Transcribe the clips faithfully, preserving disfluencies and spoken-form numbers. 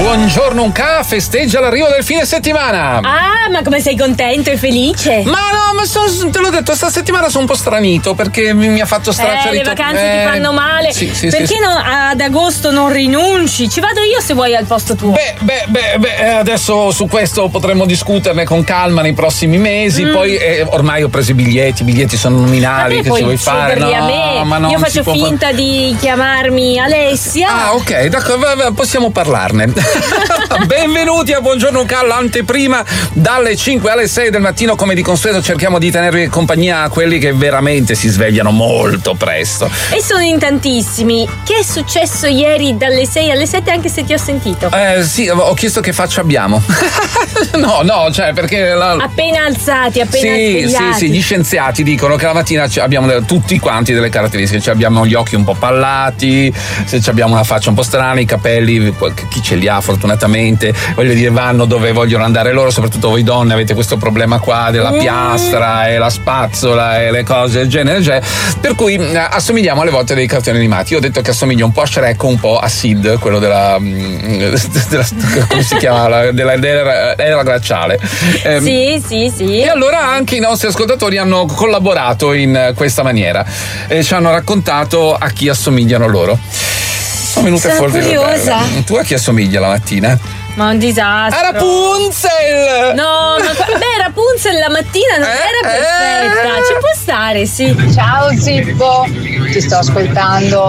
Buongiorno Unca festeggia l'arrivo del fine settimana. Ah, ma come sei contento e felice? Ma no, ma sono, te l'ho detto, sta settimana sono un po' stranito perché mi, mi ha fatto stracciare. Eh, le vacanze eh, ti fanno male. Sì, sì, perché sì, no, ad agosto non rinunci? Ci vado io se vuoi al posto tuo. Beh, beh, beh, beh adesso su questo potremmo discuterne con calma nei prossimi mesi. Mm. Poi eh, ormai ho preso i biglietti, i biglietti sono nominali. Che ci vuoi fare? No, a me. Ma non io faccio può... finta di chiamarmi Alessia. Ah, ok, d'accordo, possiamo parlarne. Benvenuti a Buongiorno Unca, l'anteprima dalle cinque alle sei del mattino. Come di consueto cerchiamo di tenervi compagnia a quelli che veramente si svegliano molto presto. E sono in tantissimi. Che è successo ieri dalle sei alle sette, anche se ti ho sentito? Eh sì, ho chiesto che faccia abbiamo. no, no, cioè perché la... appena alzati, appena sì, svegliati. Sì, sì, gli scienziati dicono che la mattina abbiamo tutti quanti delle caratteristiche, cioè abbiamo gli occhi un po' pallati, se abbiamo una faccia un po' strana, i capelli, chi ce li ha fortunatamente, voglio dire, vanno dove vogliono andare loro, soprattutto voi donne avete questo problema qua della mm. piastra e la spazzola e le cose del genere, cioè, per cui assomigliamo alle volte dei cartoni animati. Io ho detto che assomiglio un po' a Shrek, un po' a Sid, quello della, della come si chiama, della, della era glaciale. Eh, sì, sì, sì. E allora anche i nostri ascoltatori hanno collaborato in questa maniera e ci hanno raccontato a chi assomigliano loro. Sono venute Sono fuori. curiosa. Tu a chi assomiglia la mattina? Ma un disastro. A Rapunzel! No, ma beh, Rapunzel la mattina non eh, era perfetta. Eh. Ci può stare, sì. Ciao Zippo, ti sto ascoltando.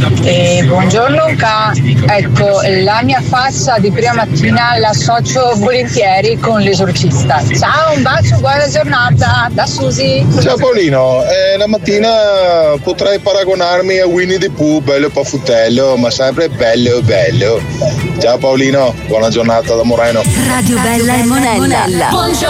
E buongiorno Unca. Ecco, la mia faccia di prima mattina l'associo volentieri con l'esorcista. Ciao, un bacio, buona giornata. Da Susi. Ciao Paolino, eh, la mattina potrei paragonarmi a Winnie the Pooh, bello paffutello, ma sempre bello bello. Ciao Paolino, buona giornata da Moreno. Radio Bella e Monella.